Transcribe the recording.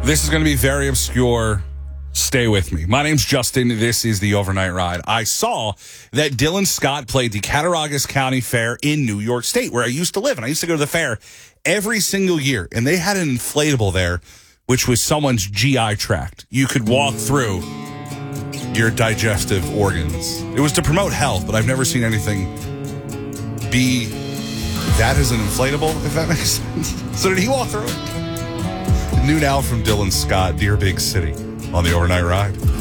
This is going to be very obscure. Stay with me. My name's Justin. This is the Overnight Ride. I saw that Dylan Scott played the Cattaraugus County Fair in New York State, where I used to live. And I used to go to the fair every single year. And they had an inflatable there, which was someone's GI tract. You could walk through your digestive organs. It was to promote health, but I've never seen anything be that as an inflatable, if that makes sense. So did he walk through it? New now from Dylan Scott, Dear Big City, on the Overnight Ride.